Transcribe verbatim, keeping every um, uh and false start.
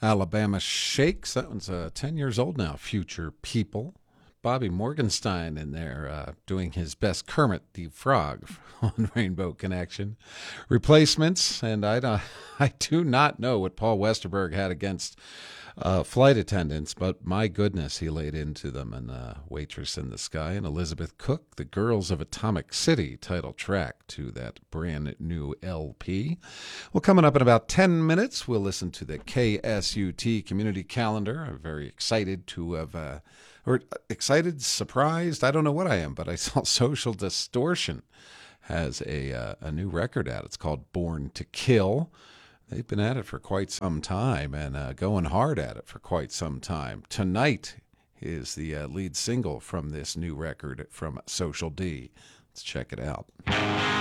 Alabama Shakes. That one's uh, ten years old now. Future People. Bobby Morgenstein in there uh, doing his best Kermit the Frog on Rainbow Connection. Replacements, and I, don't, I do not know what Paul Westerberg had against uh, flight attendants, but my goodness, he laid into them. And uh, Waitress in the Sky and Elizabeth Cook, The Girls of Atomic City, title track to that brand new L P. Well, coming up in about ten minutes, we'll listen to the K S U T community calendar. I'm very excited to have... Uh, or excited, surprised, I don't know what I am, but I saw Social Distortion has a uh, a new record out. It's called Born to Kill. They've been at it for quite some time and uh, going hard at it for quite some time. Tonight is the uh, lead single from this new record from Social D. Let's check it out.